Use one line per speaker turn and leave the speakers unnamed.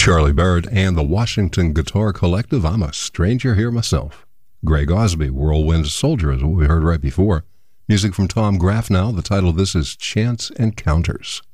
Charlie Barrett and the Washington Guitar Collective, I'm a Stranger Here Myself. Greg Osby, Whirlwind Soldier is what we heard right before. Music from Tom Graff now. The title of this is Chance Encounters.